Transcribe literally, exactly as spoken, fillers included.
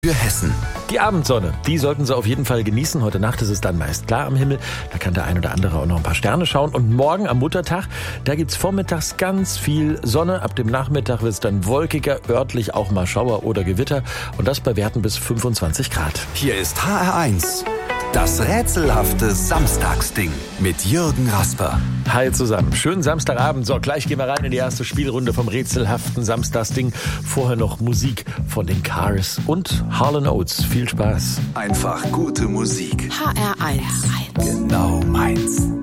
Für Hessen. Die Abendsonne, die sollten Sie auf jeden Fall genießen. Heute Nacht ist es dann meist klar am Himmel. Da kann der ein oder andere auch noch ein paar Sterne schauen. Und morgen am Muttertag, da gibt's vormittags ganz viel Sonne. Ab dem Nachmittag wird's dann wolkiger, örtlich auch mal Schauer oder Gewitter. Und das bei Werten bis fünfundzwanzig Grad. Hier ist H R eins. Das rätselhafte Samstagsding mit Jürgen Rasper. Hi zusammen, schönen Samstagabend. So, gleich gehen wir rein in die erste Spielrunde vom rätselhaften Samstagsding. Vorher noch Musik von den Cars und Hall and Oates. Viel Spaß. Einfach gute Musik. H R eins. Genau meins.